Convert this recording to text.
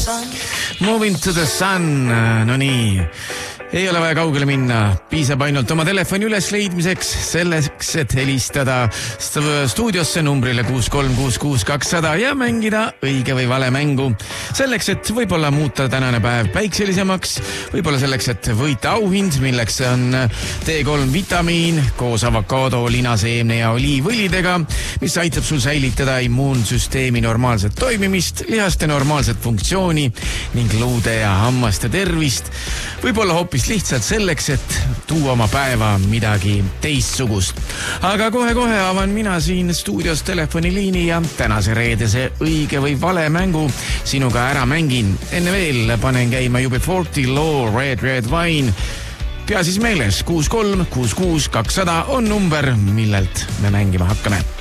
Moving to the sun, no nii. Ei ole vaja kaugele minna, piisab ainult oma telefoni üles leidmiseks, selleks, et helistada stuudiosse numbrile 6366200 ja mängida õige või vale mängu. Selleks, et võib-olla muuta tänane päev päikselisemaks, võib-olla selleks, et võita auhind, milleks on D3 vitamiin koos avokaado, linaseemne ja oliivõlidega, mis aitab sul säilitada immuunsüsteemi normaalset toimimist, lihaste normaalset funktsiooni ning luude ja hammaste tervist. Võib-olla hoopis lihtsalt selleks, et tuua oma päeva midagi teistsugust. Aga kohe-kohe avan mina siin stuudios telefoniliini ja tänase reedese õige või vale mängu sinuga ära mängin. Enne veel panen käima UB40 Law Red Red Wine. Pea siis meeles, 6366200 on number, millelt me mängima hakkame.